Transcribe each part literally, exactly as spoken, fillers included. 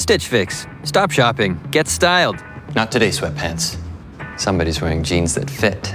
Stitch Fix. Stop shopping. Get styled. Not today, sweatpants. Somebody's wearing jeans that fit.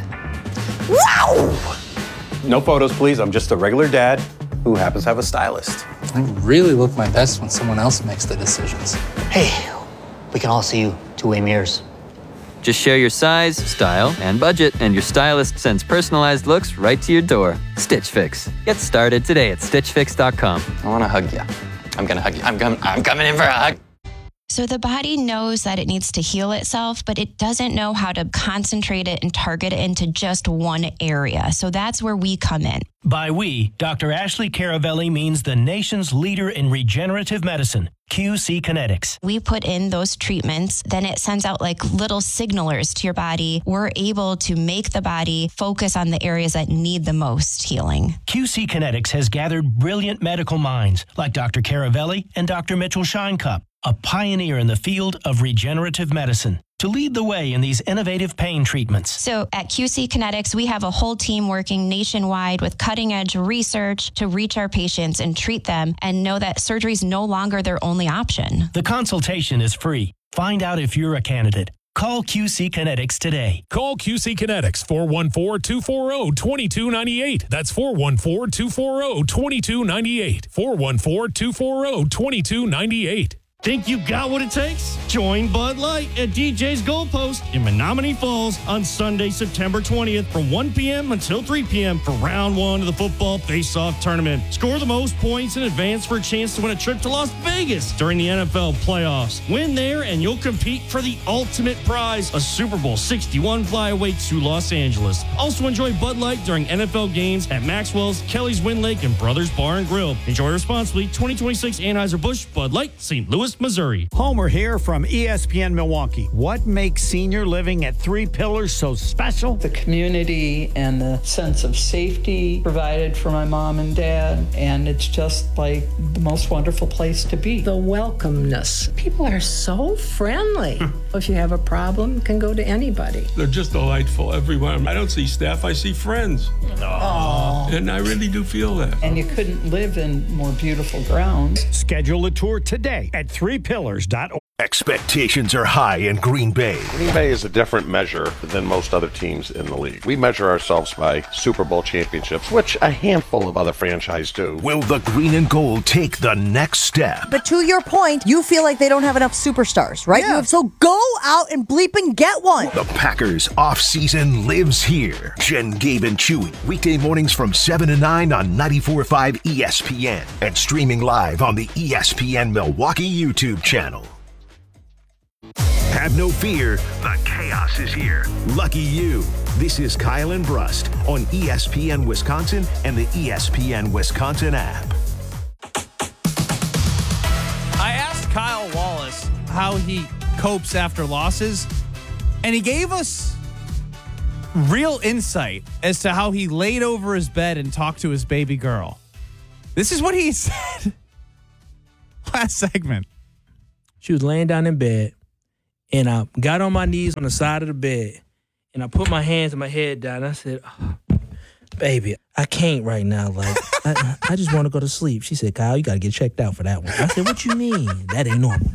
Wow! No photos, please. I'm just a regular dad who happens to have a stylist. I really look my best when someone else makes the decisions. Hey, we can all see you two-way mirrors. Just share your size, style, and budget, and your stylist sends personalized looks right to your door. Stitch Fix. Get started today at stitch fix dot com. I want to hug you. I'm going to hug you. I'm, com- I'm coming in for a hug. So the body knows that it needs to heal itself, but it doesn't know how to concentrate it and target it into just one area. So that's where we come in. By we, Doctor Ashley Caravelli means the nation's leader in regenerative medicine, Q C Kinetics. We put in those treatments, then it sends out like little signalers to your body. We're able to make the body focus on the areas that need the most healing. Q C Kinetics has gathered brilliant medical minds like Doctor Caravelli and Doctor Mitchell Shinecup, a pioneer in the field of regenerative medicine, to lead the way in these innovative pain treatments. So at Q C Kinetics, we have a whole team working nationwide with cutting-edge research to reach our patients and treat them and know that surgery is no longer their only option. The consultation is free. Find out if you're a candidate. Call Q C Kinetics today. Call Q C Kinetics, four one four, two four zero, two two nine eight. That's four one four, two four zero, two two nine eight. four one four, two four zero, two two nine eight. Think you got what it takes? Join Bud Light at D J's Goalpost in Menominee Falls on Sunday, September twentieth from one p.m. until three p.m. for round one of the football face-off tournament. Score the most points in advance for a chance to win a trip to Las Vegas during the N F L playoffs. Win there and you'll compete for the ultimate prize, a Super Bowl sixty-one flyaway to Los Angeles. Also enjoy Bud Light during N F L games at Maxwell's, Kelly's Wind Lake, and Brothers Bar and Grill. Enjoy responsibly. twenty twenty-six Anheuser-Busch Bud Light, Saint Louis, Missouri. Homer here from E S P N Milwaukee. What makes senior living at Three Pillars so special? The community and the sense of safety provided for my mom and dad, and it's just like the most wonderful place to be. The welcomeness. People are so friendly. If you have a problem, you can go to anybody. They're just delightful, everyone. I don't see staff, I see friends. Aww. And I really do feel that. And you couldn't live in more beautiful grounds. Schedule a tour today at three pillars dot org. Expectations are high in Green Bay. Green Bay is a different measure than most other teams in the league. We measure ourselves by Super Bowl championships, which a handful of other franchises do. Will the green and gold take the next step? But to your point, you feel like they don't have enough superstars, right? Yeah. You, so go out and bleep and get one. The Packers off-season lives here. Jen, Gabe, and Chewy. Weekday mornings from seven to nine on ninety-four point five E S P N. And streaming live on the E S P N Milwaukee YouTube channel. Have no fear, the chaos is here. Lucky you. This is Kyle and Brust on E S P N Wisconsin and the E S P N Wisconsin app. I asked Kyle Wallace how he copes after losses, and he gave us real insight as to how he laid over his bed and talked to his baby girl. This is what he said last segment. She was laying down in bed, and I got on my knees on the side of the bed, and I put my hands and my head down. And I said, oh, baby, I can't right now. Like, I, I just want to go to sleep. She said, Kyle, you got to get checked out for that one. I said, what you mean? That ain't normal.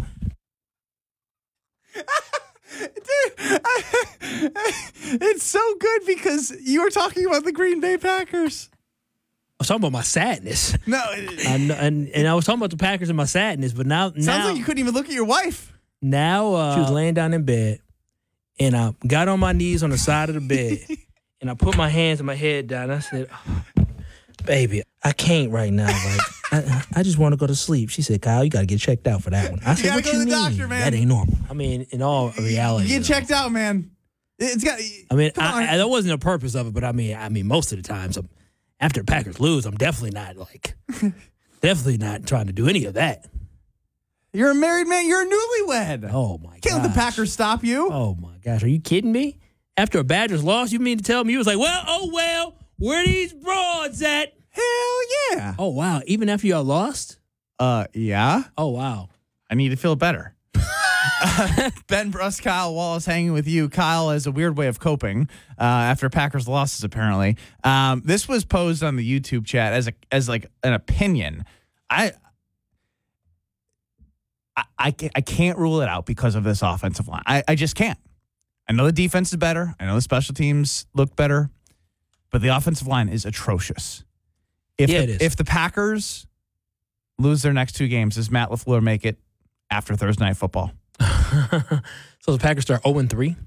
Dude, I, it's so good because you were talking about the Green Bay Packers. I was talking about my sadness. No. I, and, and I was talking about the Packers and my sadness, but now... Sounds now, like you couldn't even look at your wife. Now, uh, she was laying down in bed, and I got on my knees on the side of the bed, and I put my hands and my head down. And I said, oh, baby, I can't right now. Like, I, I just want to go to sleep. She said, Kyle, you got to get checked out for that one. I you said, gotta what go you to the mean? doctor, man. That ain't normal. I mean, in all reality. You get checked out, man. It's got. I mean, I, I, that wasn't the purpose of it, but I mean, I mean, most of the times, I'm, after the Packers lose, I'm definitely not like, definitely not trying to do any of that. You're a married man. You're a newlywed. Oh, my God. Can't let the Packers stop you. Oh, my gosh. Are you kidding me? After a Badgers loss, you mean to tell me you was like, well, oh, well, where these broads at? Hell yeah. Oh, wow. Even after y'all lost? Uh, yeah. Oh, wow. I need to feel better. Ben Brust, Kyle Wallace hanging with you. Kyle has a weird way of coping uh, after Packers losses, apparently. Um, this was posed on the YouTube chat as a as like an opinion. I I, I can't, I can't rule it out because of this offensive line. I, I just can't. I know the defense is better. I know the special teams look better, but the offensive line is atrocious. If yeah, the, it is. If the Packers lose their next two games, does Matt LaFleur make it after Thursday Night Football? So the Packers start oh and three?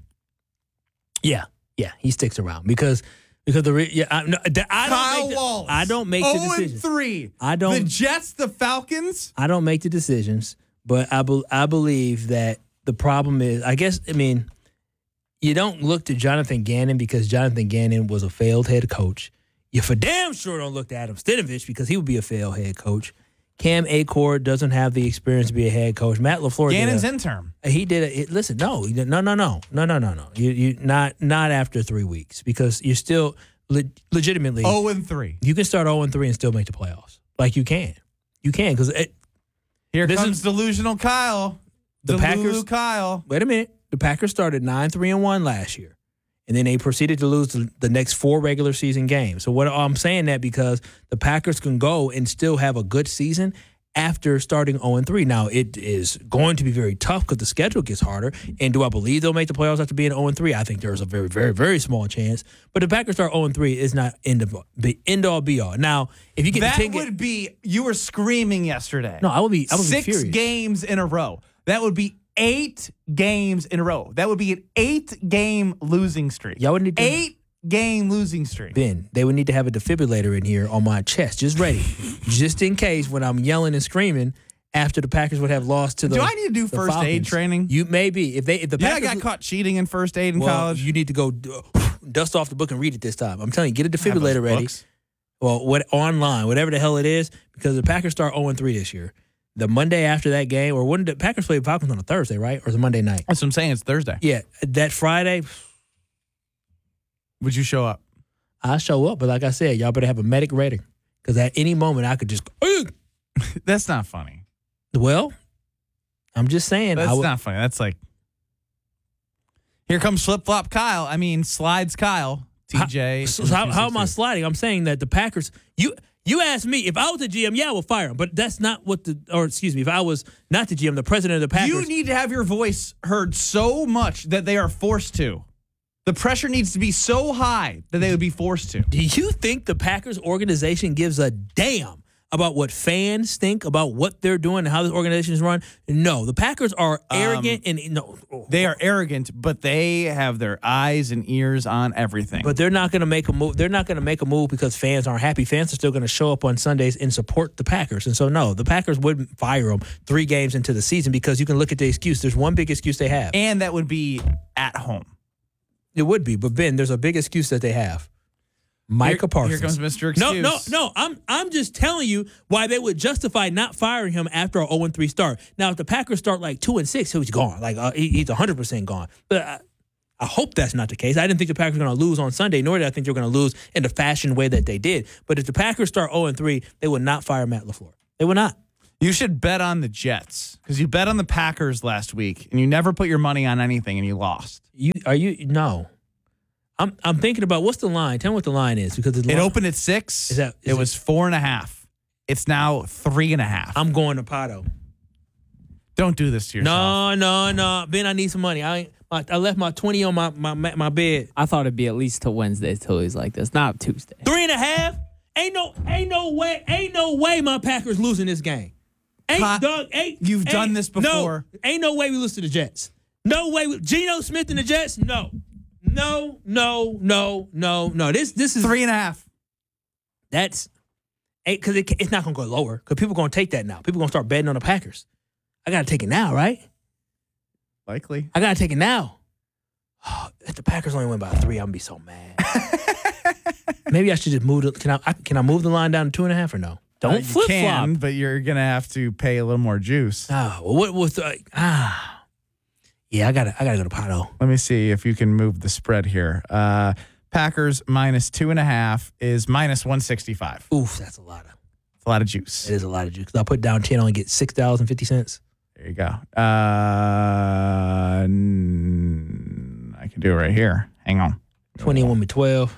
Yeah, yeah, he sticks around because because the re- yeah I, no, I don't Kyle make the, Wallace. I don't make the oh and decisions. three. I don't. The Jets, the Falcons. I don't make the decisions, but I be, I believe that the problem is, I guess, I mean, you don't look to Jonathan Gannon because Jonathan Gannon was a failed head coach. You for damn sure don't look to Adam Stinovich because he would be a failed head coach. Cam Akor doesn't have the experience to be a head coach. Matt LaFleur Gannon's did a, interim. He did a, it, listen, no, no, no, no, no, no, no, no, no. You, you not not after three weeks because you're still le- legitimately oh and three. You can start oh and three and still make the playoffs. Like you can, you can because here this comes is, delusional Kyle. The Delulu Packers. Kyle. Wait a minute. The Packers started nine three and one last year. And then they proceeded to lose the, the next four regular season games. So what I'm saying that because the Packers can go and still have a good season after starting oh and three. Now, it is going to be very tough because the schedule gets harder. And do I believe they'll make the playoffs after being oh and three? I think there's a very, very, very small chance. But the Packers start oh and three is not end of be end all be all. Now, if you get that the ten would be you were screaming yesterday. No, I would be I would six be furious. games in a row. That would be eight games in a row. That would be an eight-game losing streak. Y'all would need to, eight-game losing streak. Ben, they would need to have a defibrillator in here on my chest, just ready, just in case when I'm yelling and screaming after the Packers would have lost to the. Do I need to do first Falcons. aid training? You maybe if they if the yeah, Packers I got caught cheating in first aid in well, college. You need to go uh, dust off the book and read it this time. I'm telling you, get a defibrillator ready. Books. Well, what online, whatever the hell it is, because the Packers start oh and three this year. The Monday after that game, or wouldn't the Packers play the Falcons on a Thursday, right? Or is it Monday night? That's what I'm saying. It's Thursday. Yeah, that Friday. Would you show up? I show up, but like I said, y'all better have a medic rating because at any moment I could just. Ugh! That's not funny. Well, I'm just saying. That's I would, not funny. That's like. Here comes flip flop Kyle. I mean, slides Kyle. T J. How, so how, how am I sliding? I'm saying that the Packers. You. You asked me if I was the G M, yeah, I would fire him. But that's not what the, or excuse me, if I was not the G M, the president of the Packers. You need to have your voice heard so much that they are forced to. The pressure needs to be so high that they would be forced to. Do you think the Packers organization gives a damn about what fans think about what they're doing and how this organization is run? No, the Packers are arrogant um, and no. They are arrogant, but they have their eyes and ears on everything. But they're not going to make a move. They're not going to make a move because fans aren't happy. Fans are still going to show up on Sundays and support the Packers. And so, no, the Packers wouldn't fire them three games into the season because you can look at the excuse. There's one big excuse they have. And that would be at home. It would be. But, Ben, there's a big excuse that they have. Micah here, Parsons. Here comes Mister Excuse. No, no, no. I'm I'm just telling you why they would justify not firing him after an oh and three start. Now, if the Packers start like two and six, he's gone. Like uh, he, he's one hundred percent gone. But I, I hope that's not the case. I didn't think the Packers were going to lose on Sunday, nor did I think they were going to lose in the fashion way that they did. But if the Packers start oh and three, they would not fire Matt LaFleur. They would not. You should bet on the Jets because you bet on the Packers last week and you never put your money on anything and you lost. You are you no. I'm I'm thinking about what's the line. Tell me what the line is because the it line, opened at six. Is that is it was it, four and a half. It's now three and a half. I'm going to Pato. Don't do this to yourself. No, no, no. Ben, I need some money. I my, I left my twenty on my, my my bed. I thought it'd be at least till Wednesday till he's like this, not Tuesday. Three and a half. Ain't no ain't no way ain't no way my Packers losing this game. Ain't Pa- Doug. Ain't you've ain't, done this before. No, ain't no way we lose to the Jets. No way. We, Geno Smith and the Jets. No. No, no, no, no, no. This this is three and a half. That's because it, it's not going to go lower because people are going to take that now. People are going to start betting on the Packers. I got to take it now, right? Likely. I got to take it now. Oh, if the Packers only win by three, I'm going to be so mad. Maybe I should just move. The, can I, I can I move the line down to two and a half or no? Don't uh, flip flop. But you're going to have to pay a little more juice. Oh, well, what was the ah? Yeah, I gotta I gotta go to Pato. Let me see if you can move the spread here. Uh, Packers minus two and a half is minus one sixty five. Oof, that's a lot of it's a lot of juice. It is a lot of juice. I'll put down ten and get six dollars and fifty cents. There you go. Uh, I can do it right here. Hang on. Twenty and one with twelve.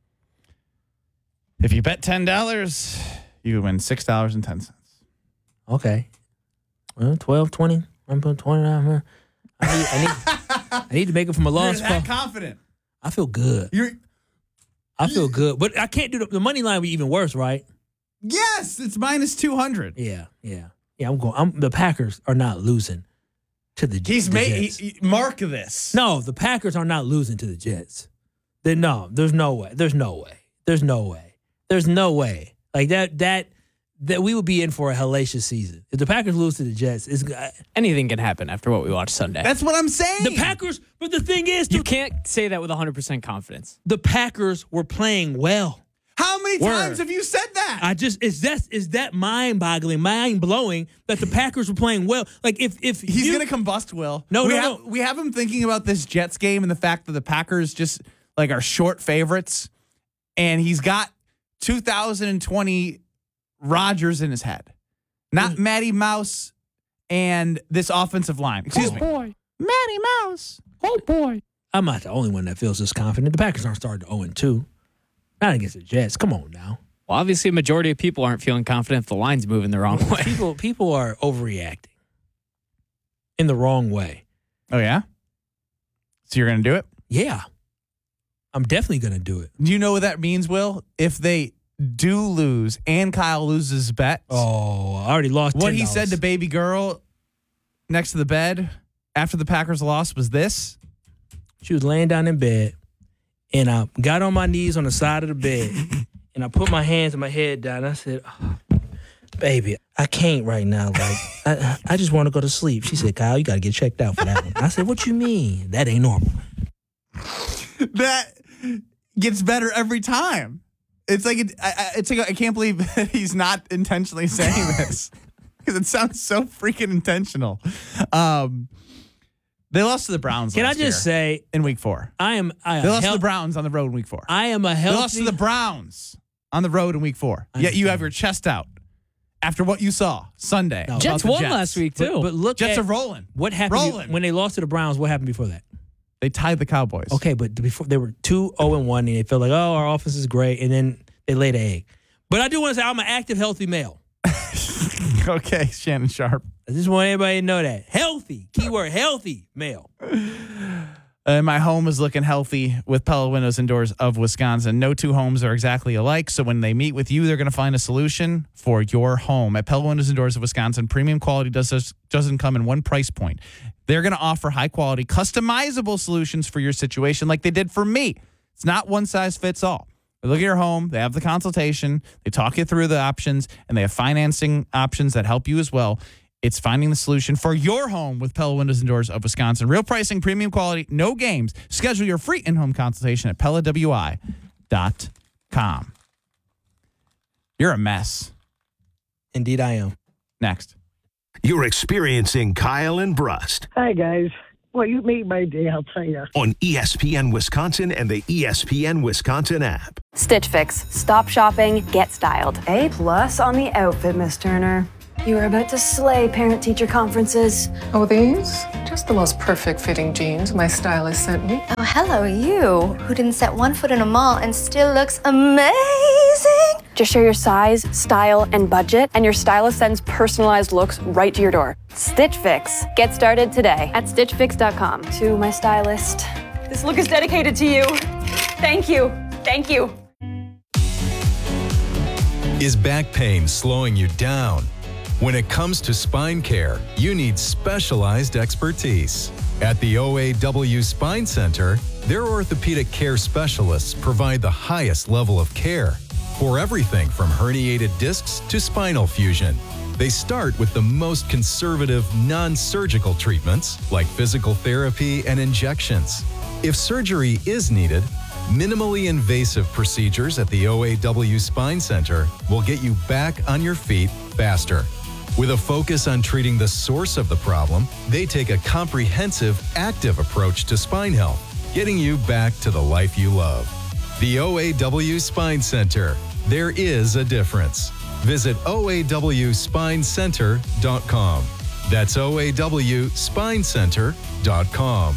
If you bet ten dollars, you win six dollars and ten cents. Okay. Well, twelve, twenty. I'm putting twenty-nine hundred. I need, I need, I need to make it from a loss. You're that confident. I feel good. You're. I feel good, but I can't do the, the money line. Would be even worse, right? Yes, it's minus two hundred. Yeah, yeah, yeah. I'm going. I'm the Packers are not losing to the. He's the made. Jets. He, he- mark this. No, the Packers are not losing to the Jets. They no. There's no way. There's no way. There's no way. There's no way. Like that. That. That we would be in for a hellacious season. If the Packers lose to the Jets, it's anything can happen after what we watched Sunday. That's what I'm saying. The Packers, but the thing is, you can't say that with one hundred percent confidence. The Packers were playing well. How many Word. times have you said that? I just is that is that mind boggling, mind blowing that the Packers were playing well. Like if if He's you, gonna combust, Will. No, we no, have, no. We have him thinking about this Jets game and the fact that the Packers just like are short favorites, and he's got two thousand twenty Rodgers in his head, not Matty Mouse and this offensive line. Excuse oh me, boy, Matty Mouse. Oh boy, I'm not the only one that feels this confident. The Packers aren't starting to oh and two. Not against the Jets. Come on now. Well, obviously, a majority of people aren't feeling confident if the line's moving the wrong way. People people are overreacting in the wrong way. Oh yeah. So you're gonna do it? Yeah, I'm definitely gonna do it. Do you know what that means, Will? If they do lose and Kyle loses his bet. Oh, I already lost What ten dollars. he said to baby girl next to the bed after the Packers lost was this. She was laying down in bed, and I got on my knees on the side of the bed, and I put my hands and my head down. And I said, oh, baby, I can't right now. Like, I, I just want to go to sleep. She said, Kyle, you got to get checked out for that one. I said, what you mean? That ain't normal. That gets better every time. It's like it, I, it's like I can't believe that he's not intentionally saying this because it sounds so freaking intentional. Um, they lost to the Browns. Can I last just year say in week four? I am. I They lost hel- to the Browns on the road in week four. I am a They healthy. lost to the Browns on the road in week four. Yet you have your chest out after what you saw Sunday. No. about Jets the won last week, too. But, but look, Jets at are rolling. What happened Rolling. when they lost to the Browns? What happened before that? They tied the Cowboys. Okay, but before they were two zero and one, and they felt like, oh, our offense is great, and then they laid an egg. But I do want to say I'm an active, healthy male. Okay, Shannon Sharp. I just want everybody to know that. Healthy. Keyword healthy male. Uh, my home is looking healthy with Pella Windows and Doors of Wisconsin. No two homes are exactly alike, so when they meet with you, they're going to find a solution for your home. At Pella Windows and Doors of Wisconsin, premium quality does, doesn't come in one price point. They're going to offer high-quality, customizable solutions for your situation like they did for me. It's not one size fits all. They look at your home, they have the consultation, they talk you through the options, and they have financing options that help you as well. It's finding the solution for your home with Pella Windows and Doors of Wisconsin. Real pricing, premium quality, no games. Schedule your free in-home consultation at Pella W I dot com. You're a mess. Indeed, I am. Next. You're experiencing Kyle and Brust Hi, guys. Well, you made my day, I'll tell you. on E S P N Wisconsin and the E S P N Wisconsin app. Stitch Fix. Stop shopping, get styled. A plus on the outfit, Miss Turner. You are about to slay parent-teacher conferences. Oh, these? Just the most perfect fitting jeans my stylist sent me. Oh, hello, you, who didn't set one foot in a mall and still looks amazing. Just share your size, style, and budget, and your stylist sends personalized looks right to your door. Stitch Fix. Get started today at stitch fix dot com. To my stylist, this look is dedicated to you. Thank you. Thank you. Is back pain slowing you down? When it comes to spine care, you need specialized expertise. At the O A W Spine Center, their orthopedic care specialists provide the highest level of care for everything from herniated discs to spinal fusion. They start with the most conservative, non-surgical treatments like physical therapy and injections. If surgery is needed, minimally invasive procedures at the O A W Spine Center will get you back on your feet faster. With a focus on treating the source of the problem, they take a comprehensive, active approach to spine health, getting you back to the life you love. The O A W Spine Center. There is a difference. Visit O A W spine center dot com. That's O A W spine center dot com.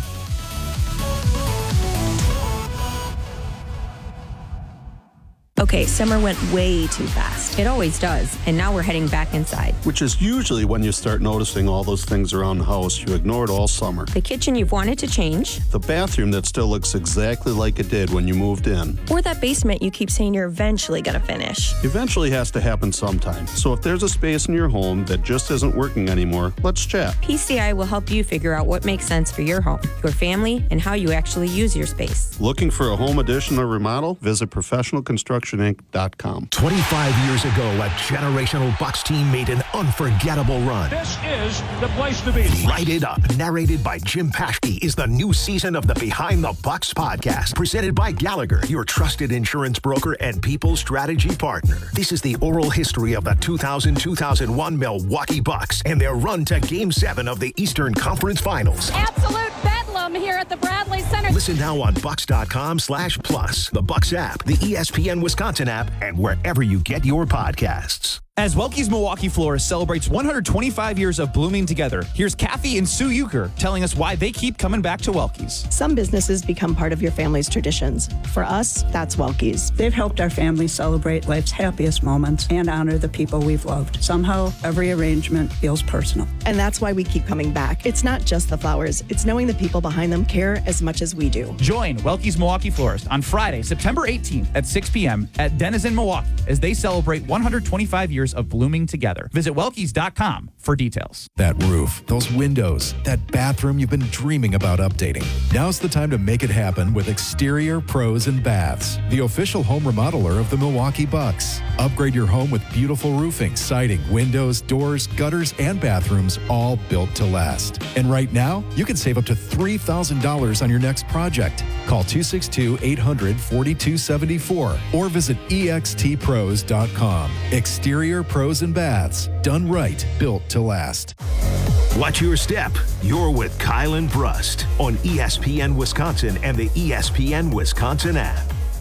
Okay, summer went way too fast. It always does, and now we're heading back inside. Which is usually when you start noticing all those things around the house you ignored all summer. The kitchen you've wanted to change. The bathroom that still looks exactly like it did when you moved in. Or that basement you keep saying you're eventually going to finish. Eventually has to happen sometime. So if there's a space in your home that just isn't working anymore, let's chat. P C I will help you figure out what makes sense for your home, your family, and how you actually use your space. Looking for a home addition or remodel? Visit professional construction inc dot com. twenty-five years ago, a generational Bucks team made an unforgettable run. This is the place to be. Light It Up, narrated by Jim Paschke, is the new season of the Behind the Bucks podcast, presented by Gallagher, your trusted insurance broker and people strategy partner. This is the oral history of the two thousand two thousand one Milwaukee Bucks and their run to Game seven of the Eastern Conference Finals. Absolute bedlam here at the Bradley Center. Listen now on Bucks.com slash plus, the Bucks app, the E S P N Wisconsin app, and wherever you get your podcasts. As Welke's Milwaukee Florist celebrates one hundred twenty-five years of blooming together, here's Kathy and Sue Euchre telling us why they keep coming back to Welke's. Some businesses become part of your family's traditions. For us, that's Welke's. They've helped our family celebrate life's happiest moments and honor the people we've loved. Somehow, every arrangement feels personal. And that's why we keep coming back. It's not just the flowers. It's knowing the people behind them care as much as we do. Join Welke's Milwaukee Florist on Friday, September eighteenth at six p.m. at Denizen Milwaukee as they celebrate one hundred twenty-five years of blooming together. Visit Welke's dot com for details. That roof, those windows, that bathroom you've been dreaming about updating. Now's the time to make it happen with Exterior Pros and Baths, the official home remodeler of the Milwaukee Bucks. Upgrade your home with beautiful roofing, siding, windows, doors, gutters, and bathrooms, all built to last. And right now, you can save up to three thousand dollars on your next project. Call two six two, eight hundred, four two seven four or visit E X T pros dot com. Exterior Pros and Baths, done right, built to last. Watch your step. You're with Kyle and Brust on E S P N Wisconsin and the E S P N Wisconsin app.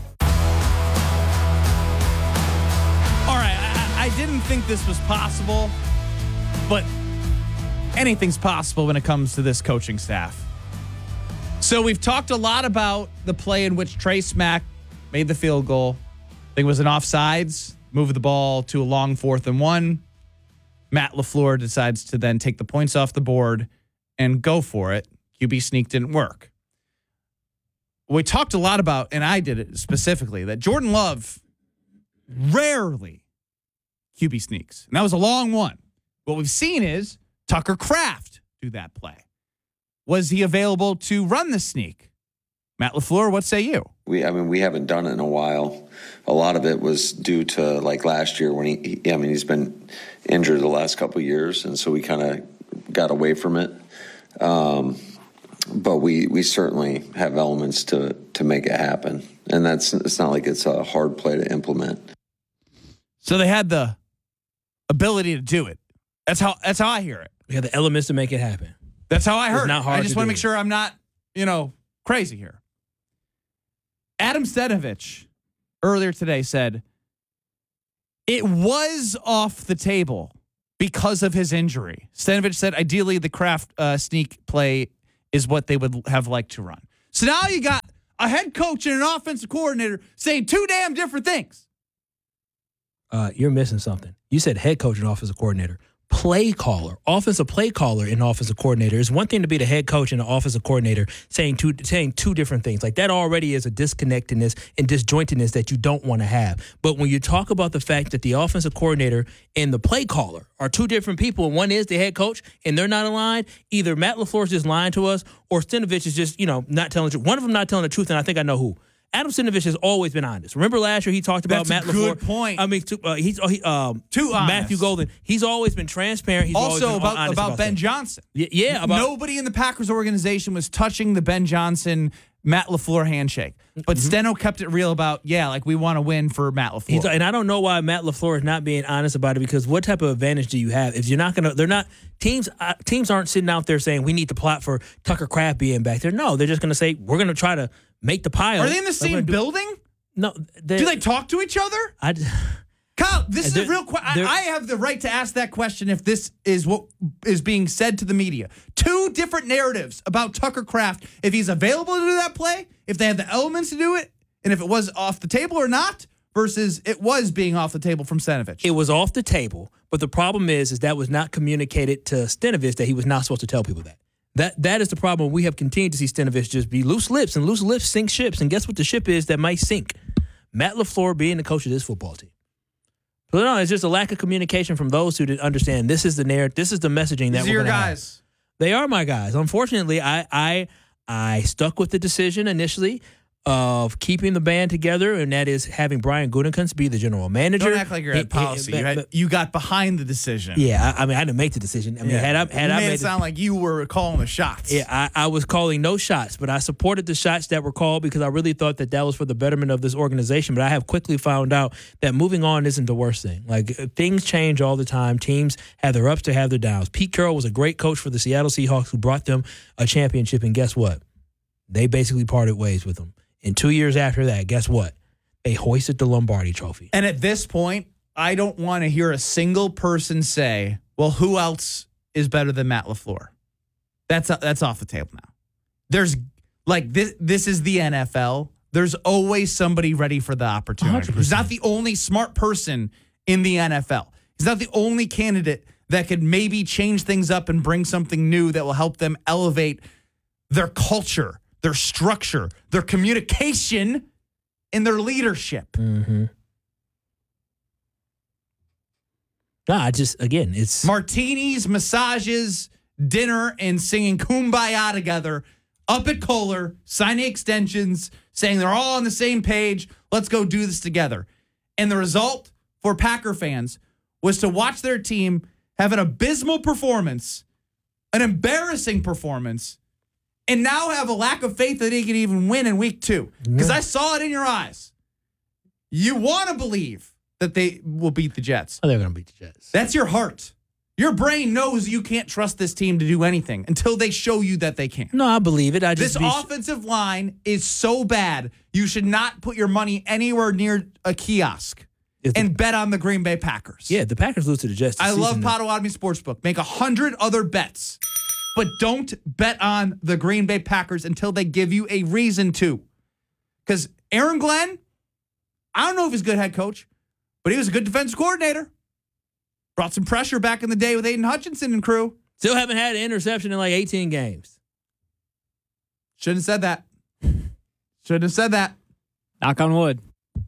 All right, I, I didn't think this was possible, but anything's possible when it comes to this coaching staff. So we've talked a lot about the play in which Trey Smack made the field goal. I think it was an offsides, moved the ball to a long fourth and one. Matt LaFleur decides to then take the points off the board and go for it. Q B sneak didn't work. We talked a lot about, and I did it specifically, that Jordan Love rarely Q B sneaks. And that was a long one. What we've seen is Tucker Kraft do that play. Was he available to run the sneak? Matt LaFleur, what say you? We, I mean, we haven't done it in a while. A lot of it was due to like last year when he, he I mean, he's been injured the last couple of years, and so we kind of got away from it. Um, but we we certainly have elements to to make it happen, and that's it's not like it's a hard play to implement. So they had the ability to do it. That's how that's how I hear it. We have the elements to make it happen. That's how I heard. It's not hard I just to want to do. make sure I'm not, you know, crazy here. Adam Stenovich earlier today said it was off the table because of his injury. Stenovich said ideally the Kraft uh, sneak play is what they would have liked to run. So now you got a head coach and an offensive coordinator saying two damn different things. Uh, you're missing something. You said head coach and offensive coordinator. Play caller, offensive play caller and offensive coordinator. It's one thing to be the head coach and the offensive coordinator saying two saying two different things. Like that already is a disconnectedness and disjointedness that you don't want to have. But when you talk about the fact that the offensive coordinator and the play caller are two different people, and one is the head coach and they're not aligned, either Matt LaFleur is just lying to us or Stenovich is just, you know, not telling the truth. One of them not telling the truth, and I think I know who. Adam Stenovich has always been honest. Remember last year he talked about That's Matt a LaFleur? good point. I mean, to, uh, he's uh, he, um, Too honest. Matthew Golden. He's always been transparent. He's always Also been about honest about, about Ben that. Johnson. Y- yeah, about nobody in the Packers organization was touching the Ben Johnson Matt LaFleur handshake, but Mm-hmm. Steno kept it real about yeah, like we want to win for Matt LaFleur. He's, and I don't know why Matt LaFleur is not being honest about it, because what type of advantage do you have if you're not going to? They're not teams. Uh, teams aren't sitting out there saying we need to plot for Tucker Kraft being back there. No, they're just going to say we're going to try to make the pile. Are they in the Like, we're same gonna do- building? No. Do they talk to each other? I, Kyle, this is They're- a real question. they're- I have the right to ask that question if this is what is being said to the media. Two different narratives about Tucker Kraft, if he's available to do that play, if they have the elements to do it, and if it was off the table or not, versus it was being off the table from Stenavich. It was off the table, but the problem is, is that was not communicated to Stenavich that he was not supposed to tell people that. That that is the problem. We have continued to see Stenavich just be loose lips, and loose lips sink ships. And guess what the ship is that might sink? Matt LaFleur being the coach of this football team. So no, it's just a lack of communication from those who didn't understand this is the narrative, this is the messaging that These we're are your gonna guys. have. They are my guys. Unfortunately, I I I stuck with the decision initially of keeping the band together, and that is having Brian Gutekunst be the general manager. Don't act like you're at policy. He, he, you, had, you got behind the decision. Yeah, I, I mean, I didn't make the decision. I mean, yeah. had I had you I made made it sound like you were calling the shots. Yeah, I, I was calling no shots, but I supported the shots that were called because I really thought that that was for the betterment of this organization. But I have quickly found out that moving on isn't the worst thing. Like, things change all the time. Teams have their ups, they have their downs. Pete Carroll was a great coach for the Seattle Seahawks who brought them a championship, and guess what? They basically parted ways with him. And two years after that, guess what? They hoisted the Lombardi Trophy. And at this point, I don't want to hear a single person say, well, who else is better than Matt LaFleur? That's that's off the table now. There's, like, this This is the N F L. There's always somebody ready for the opportunity. one hundred percent. He's not the only smart person in the N F L. He's not the only candidate that could maybe change things up and bring something new that will help them elevate their culture, their structure, their communication, and their leadership. Mm-hmm. No, I just, again, it's... Martinis, massages, dinner, and singing Kumbaya together up at Kohler, signing extensions, saying they're all on the same page. Let's go do this together. And the result for Packer fans was to watch their team have an abysmal performance, an embarrassing performance, and now have a lack of faith that he can even win in week two. Because I saw it in your eyes. You want to believe that they will beat the Jets. Oh, they're going to beat the Jets. That's your heart. Your brain knows you can't trust this team to do anything until they show you that they can. No, I believe it. I just This offensive line is so bad, you should not put your money anywhere near a kiosk and the, bet on the Green Bay Packers. Yeah, the Packers lose to the Jets. I love Potawatomi Sportsbook. Make a hundred other bets. But don't bet on the Green Bay Packers until they give you a reason to. Because Aaron Glenn, I don't know if he's a good head coach, but he was a good defensive coordinator. Brought some pressure back in the day with Aiden Hutchinson and crew. Still haven't had an interception in like eighteen games. Shouldn't have said that. Shouldn't have said that. Knock on wood.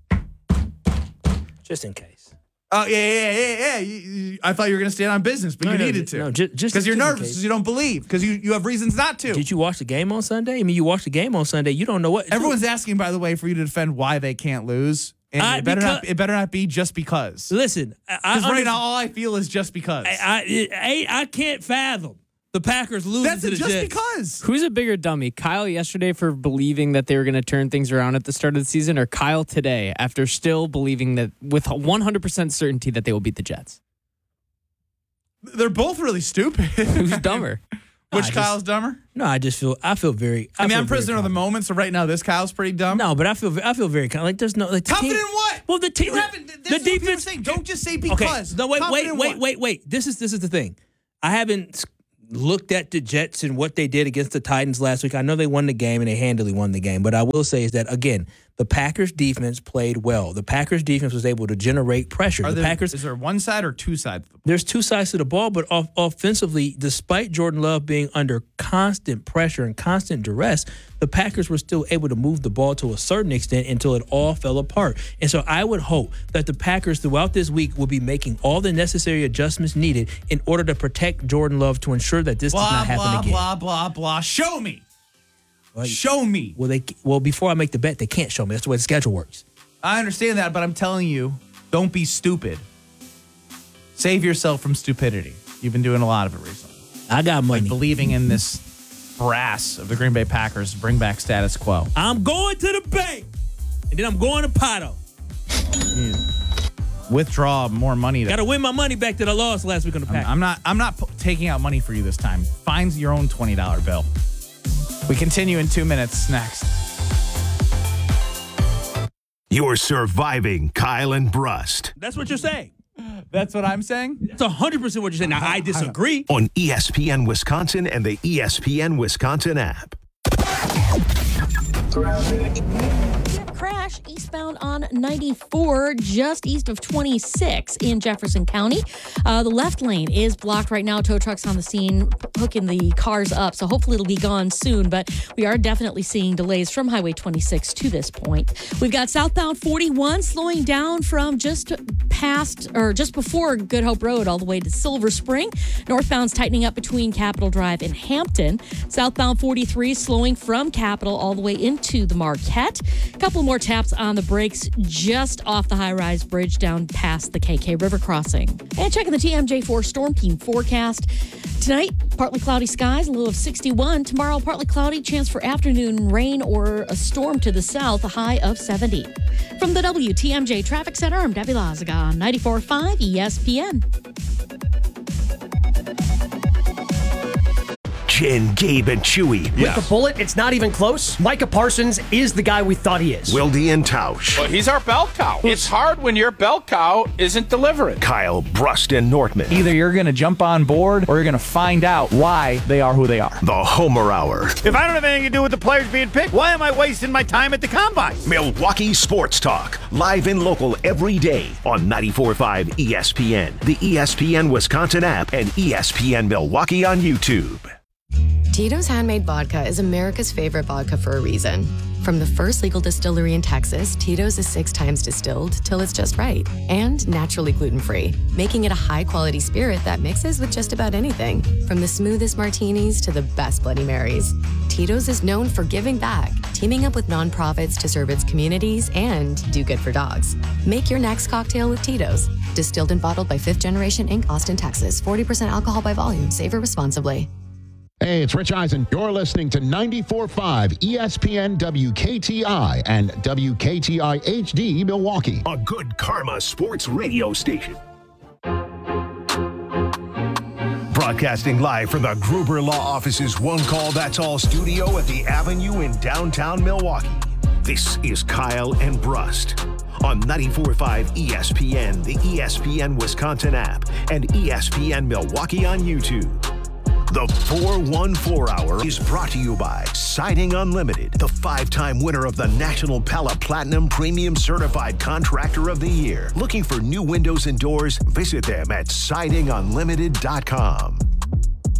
Just in case. Oh, yeah, yeah, yeah, yeah. You, you, I thought you were going to stand on business, but no, you no, needed to. No, just because you're nervous, because you don't believe, because you, you have reasons not to. Did you watch the game on Sunday? I mean, you watched the game on Sunday. You don't know what. Everyone's asking, by the way, for you to defend why they can't lose. And I, it, better because, not, it better not be just because. Listen. Because right now, all I feel is just because. I, I, I, I can't fathom the Packers losing That's to the just Jets. because. Who's a bigger dummy? Kyle yesterday for believing that they were going to turn things around at the start of the season, or Kyle today after still believing that with one hundred percent certainty that they will beat the Jets? They're both really stupid. Who's dumber? Which I Kyle's just, dumber? No, I just feel I feel very. I, I mean, feel I'm prisoner of the moment, so right now this Kyle's pretty dumb. No, but I feel I feel very like there's no like the confident team, in what? Well, the team, you haven't, the defense thing. Don't just say because. Okay. No, wait, confident wait, wait, wait, wait. This is this is the thing. I haven't looked at the Jets and what they did against the Titans last week. I know they won the game and they handily won the game, but I will say is that again, the Packers defense played well. The Packers defense was able to generate pressure. Are the there, Packers is there one side or two sides? There's two sides to the ball, but off, offensively, despite Jordan Love being under constant pressure and constant duress, the Packers were still able to move the ball to a certain extent until it all fell apart. And so I would hope that the Packers throughout this week will be making all the necessary adjustments needed in order to protect Jordan Love to ensure that this blah, does not happen blah, again. Blah, blah, blah, blah. Show me. Like, show me. Well, they well before I make the bet, they can't show me. That's the way the schedule works. I understand that, but I'm telling you, don't be stupid. Save yourself from stupidity. You've been doing a lot of it recently. I got money. Like believing in this brass of the Green Bay Packers to bring back status quo. I'm going to the bank, and then I'm going to Pato. Withdraw more money. Got to win my money back that I lost last week on the Packers. I'm, I'm not. I'm not p- taking out money for you this time. Find your own twenty dollar bill. We continue in two minutes next. You're surviving Kyle and Brust. That's what you're saying. That's what I'm saying? That's one hundred percent what you're saying. Now, I disagree. On E S P N Wisconsin and the E S P N Wisconsin app. Crack crash eastbound on ninety-four, just east of twenty-six in Jefferson County. Uh, the left lane is blocked right now. Tow trucks on the scene, hooking the cars up. So hopefully it'll be gone soon. But we are definitely seeing delays from Highway twenty-six to this point. We've got southbound forty-one slowing down from just past or just before Good Hope Road all the way to Silver Spring. Northbound's tightening up between Capitol Drive and Hampton. Southbound forty-three slowing from Capitol all the way into the Marquette. A couple more taps on the brakes just off the high-rise bridge down past the K K River crossing. And checking the T M J four Storm Team forecast. Tonight, partly cloudy skies, a low of sixty-one. Tomorrow, partly cloudy, chance for afternoon rain or a storm to the south, a high of seventy. From the W T M J Traffic Center, I'm Debbie Lazaga, ninety-four point five E S P N. Jen, Gabe, and Chewy. With the bullet, it's not even close. Micah Parsons is the guy we thought he is. Wildy and Tausch. Well, he's our bell cow. It's hard when your bell cow isn't delivering. Kyle, Brust, and Nortman. Either you're going to jump on board or you're going to find out why they are who they are. The Homer Hour. If I don't have anything to do with the players being picked, why am I wasting my time at the combine? Milwaukee Sports Talk. Live and local every day on ninety-four point five E S P N, the E S P N Wisconsin app, and E S P N Milwaukee on YouTube. Tito's Handmade Vodka is America's favorite vodka for a reason. From the first legal distillery in Texas, Tito's is six times distilled till it's just right and naturally gluten-free, making it a high-quality spirit that mixes with just about anything, from the smoothest martinis to the best Bloody Marys. Tito's is known for giving back, teaming up with nonprofits to serve its communities and do good for dogs. Make your next cocktail with Tito's. Distilled and bottled by Fifth Generation Incorporated, Austin, Texas. forty percent alcohol by volume. Savor responsibly. Hey, it's Rich Eisen. You're listening to ninety-four point five E S P N W K T I and W K T I H D Milwaukee. A good karma sports radio station. Broadcasting live from the Gruber Law Office's One Call That's All studio at the Avenue in downtown Milwaukee. This is Kyle and Brust on ninety-four point five E S P N, the E S P N Wisconsin app, and E S P N Milwaukee on YouTube. The four one four Hour is brought to you by Siding Unlimited, the five-time winner of the National Pella Platinum Premium Certified Contractor of the Year. Looking for new windows and doors? Visit them at siding unlimited dot com.